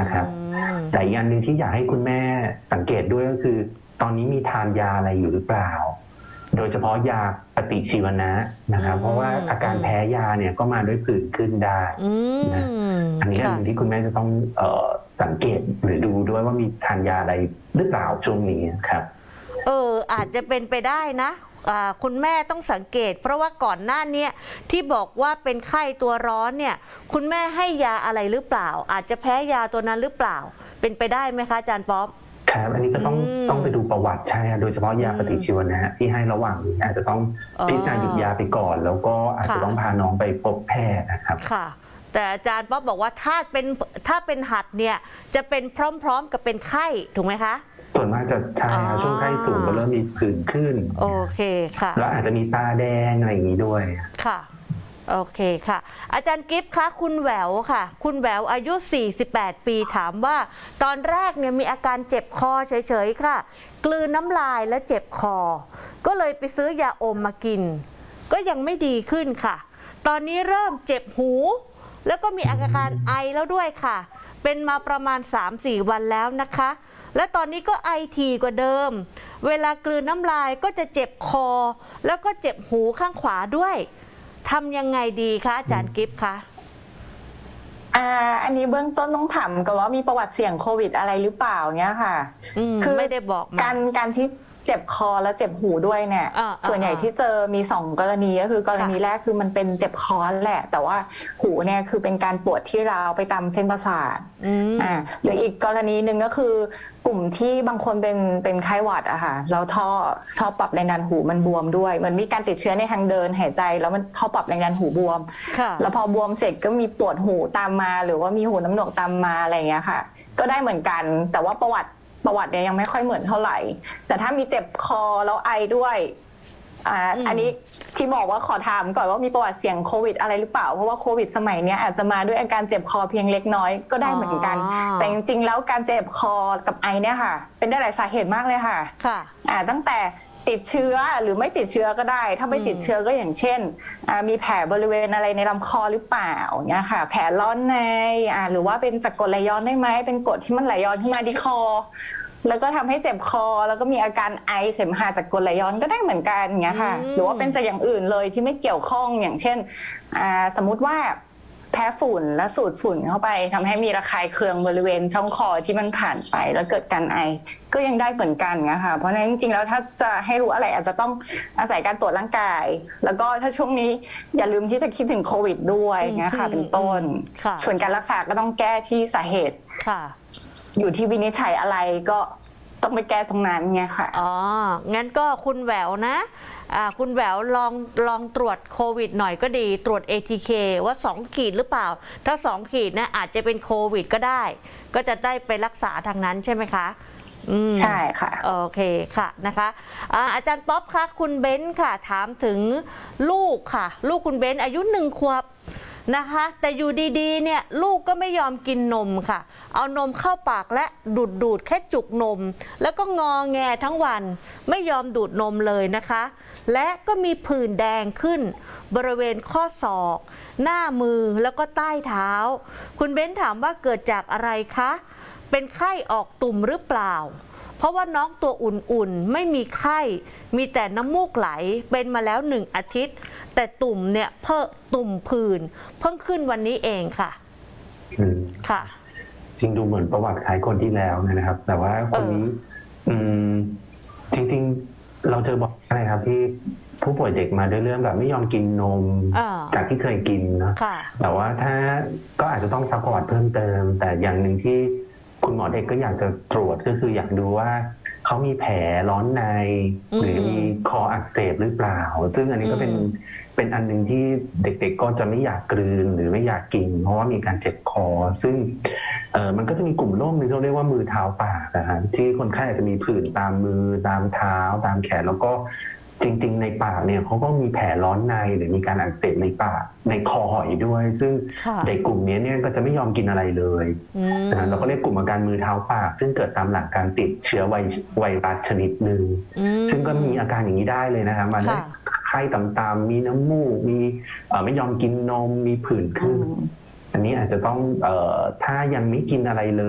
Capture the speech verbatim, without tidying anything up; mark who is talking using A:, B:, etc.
A: นะครับแต่อีกอันหนึ่งที่อยากให้คุณแม่สังเกตด้วยก็คือตอนนี้มีทานยาอะไรอยู่หรือเปล่าโดยเฉพาะยาปฏิชีวนะนะครับเพราะว่าอาการแพ้ยาเนี่ยก็มาด้วยผื่นขึ้นได้นะอันนี้อันหนึ่งที่คุณแม่จะต้องเอ่อสังเกตหรือดูด้วยว่ามีทานยาอะไรหรือเปล่าช่วงนี้ครับ
B: เอออาจจะเป็นไปได้นะคุณแม่ต้องสังเกตเพราะว่าก่อนหน้านี้ที่บอกว่าเป็นไข้ตัวร้อนเนี่ยคุณแม่ให้ยาอะไรหรือเปล่าอาจจะแพ้ยาตัวนั้นหรือเปล่าเป็นไปได้ไหมคะอาจารย์ป๊อป
A: ครับอันนี้ก็ต้องต้องไปดูประวัติใช่โดยเฉพาะยาปฏิชีวนะที่ให้ระหว่างนี้อาจจะต้องพิจารณาหยุดยาไปก่อนแล้วก็อาจจะต้องพาน้องไปพบแพทย์นะครับ
B: ค่ะแต่อาจารย์ป๊อปบอกว่าถ้าเป็นถ้าเป็นหัดเนี่ยจะเป็นพร้อมๆกับเป็นไข้ถูกไหมคะ
A: ส่วนมากจะใช่ครับช่วงไข้สูงก็เริ่มมีผื่นขึ้น
B: โอเคค่ะ
A: แล้วอาจจะมีตาแดงอะไรอย่างนี้ด้วย
B: ค่ะโอเคค่ะอาจารย์กิฟต์คะคุณแหววค่ะคุณแหววอายุสี่สิบแปดปีถามว่าตอนแรกเนี่ยมีอาการเจ็บคอเฉยๆค่ะกลืนน้ำลายและเจ็บคอก็เลยไปซื้อยาอมมากินก็ยังไม่ดีขึ้นค่ะตอนนี้เริ่มเจ็บหูแล้วก็มีอาการไอแล้วด้วยค่ะเป็นมาประมาณ สามถึงสี่ วันแล้วนะคะและตอนนี้ก็ไอถี่กว่าเดิมเวลากลืนน้ำลายก็จะเจ็บคอแล้วก็เจ็บหูข้างขวาด้วยทำยังไงดีคะอาจารย์กิฟต์คะ
C: อ่าอันนี้เบื้องต้นต้องถามกันว่ามีประวัติเสี่ยงโควิดอะไรหรือเปล่าเนี้ยค่ะ
B: คือไม่ได้บอก
C: การการที่เจ็บคอแล้วเจ็บหูด้วยเนี่ยส่วนใหญ่ที่เจอมีสองกรณีก็คือกรณีแรกคือมันเป็นเจ็บคอแหละแต่ว่าหูเนี่ยคือเป็นการปวดที่ราวไปตามเส้นประสาทอ่าหรืออีกกรณีหนึ่งก็คือกลุ่มที่บางคนเป็นเป็นไข้หวัดอะค่ะแล้วท่อท่อปรับแรงดันหูมันบวมด้วยเหมือนมีการติดเชื้อในทางเดินหายใจแล้วมันท่อปรับแรงดันหูบวมแล้วพอบวมเสร็จก็มีปวดหูตามมาหรือว่ามีหูน้ำหนวกตามมาอะไรอย่างเงี้ยค่ะก็ได้เหมือนกันแต่ว่าประวัติประวัติเนี่ยยังไม่ค่อยเหมือนเท่าไหร่แต่ถ้ามีเจ็บคอแล้วไอด้วยอ่าอันนี้ที่บอกว่าขอถามก่อนว่ามีประวัติเสี่ยงโควิดอะไรหรือเปล่าเพราะว่าโควิดสมัยนี้อาจจะมาด้วยอาการเจ็บคอเพียงเล็กน้อยก็ได้เหมือนกันแต่จริงๆแล้วการเจ็บคอกับไอเนี่ยค่ะเป็นได้หลายสาเหตุมากเลยค่ะค่ะอ่าตั้งแต่ติดเชื้อหรือไม่ติดเชื้อก็ได้ถ้าไม่ติดเชื้อก็อย่างเช่นมีแผลบริเวณอะไรในลำคอหรือเปล่าเนี่ยค่ะแผลร้อนในหรือว่าเป็นจากกรดไหลย้อนได้ไหมเป็นกรดที่มันไหลย้อนขึ้นมาที่คอแล้วก็ทำให้เจ็บคอแล้วก็มีอาการไอเสมหะจากกรดไหลย้อนก็ได้เหมือนกันอย่างเงี้ยค่ะหรือว่าเป็นจากอย่างอื่นเลยที่ไม่เกี่ยวข้องอย่างเช่นสมมุติว่าแพ้ฝุ่นแล้วสูดฝุ่นเข้าไปทำให้มีระคายเคืองบริเวณช่องคอที่มันผ่านไปแล้วเกิดการไอก็ยังได้เหมือนกันนะคะเพราะฉะนั้นจริงๆแล้วถ้าจะให้รู้อะไรอาจจะต้องอาศัยการตรวจร่างกายแล้วก็ถ้าช่วงนี้อย่าลืมที่จะคิดถึงโควิดด้วยนะคะเป็นต้นส่วนการรักษาก็ต้องแก้ที่สาเหตุอยู่ที่วินิจฉัยอะไรก็ต้องไปแก้ตรงนั้นไงค่ะ
B: อ๋องั้นก็คุณแหววนะคุณแหววลองลองตรวจโควิดหน่อยก็ดีตรวจ เอ ที เค ว่าสองขีดหรือเปล่าถ้าสองขีดนะอาจจะเป็นโควิดก็ได้ก็จะได้ไปรักษาทางนั้นใช่ไหมคะ
C: ใช่ค่ะ
B: โอเคค่ะนะคะอาจารย์ป๊อปคะคุณเบ้นค่ะถามถึงลูกค่ะลูกคุณเบ้นอายุหนึ่งขวบนะคะแต่อยู่ดีๆเนี่ยลูกก็ไม่ยอมกินนมค่ะเอานมเข้าปากและดูดดูดแค่จุกนมแล้วก็งอแงทั้งวันไม่ยอมดูดนมเลยนะคะและก็มีผื่นแดงขึ้นบริเวณข้อศอกหน้ามือแล้วก็ใต้เท้าคุณเบ้นถามว่าเกิดจากอะไรคะเป็นไข้ออกตุ่มหรือเปล่าเพราะว่าน้องตัวอุ่นๆไม่มีไข้มีแต่น้ำมูกไหลเป็นมาแล้วหนึ่งอาทิตย์แต่ตุ่มเนี่ยเพิ่มตุ่มผื่นเพิ่งขึ้นวันนี้เองค่ะค่ะ
A: จริงดูเหมือนประวัติคล้ายคนที่แล้วนะครับแต่ว่าคนนี้อืมจริงๆเราเจอบ่อยนะครับที่ผู้ป่วยเด็กมาด้วยเรื่องแบบไม่ยอมกินนมจากที่เคยกินนะแต่ว่าถ้าก็อาจจะต้องซัพพอร์ตเพิ่มเติมแต่อย่างหนึ่งที่คุณหมอเด็กก็อยากจะตรวจก็คืออยากดูว่าเขามีแผลร้อนในหรือมีคออักเสบหรือเปล่าซึ่งอันนี้ก็เป็นเป็นอันหนึ่งที่เด็กๆก็จะไม่อยากกลืนหรือไม่อยากกินเพราะว่ามีการเจ็บคอซึ่งเออมันก็จะมีกลุ่มโรคนึงที่เรียกว่ามือเท้าปากนะฮะที่คนไข้อาจจะมีผื่นตามมือตามเท้าตามแขนแล้วก็จริงๆในปากเนี่ยเขาก็มีแผลร้อนในหรือมีการอักเสบในปากในคอหอยด้วยซึ่งเด็กกลุ่มนี้เนี่ยก็จะไม่ยอมกินอะไรเลยนะเราก็เรียกกลุ่มอาการมือเท้าปากซึ่งเกิดตามหลังการติดเชื้อไวไวรัสชนิดหนึ่งซึ่งก็มีอาการอย่างนี้ได้เลยนะครับมันไข้ต่ำๆมีน้ำมูกมีไม่ยอมกินนมมีผื่นขึ้นอันนี้อาจจะต้องถ้ายังไม่กินอะไรเลย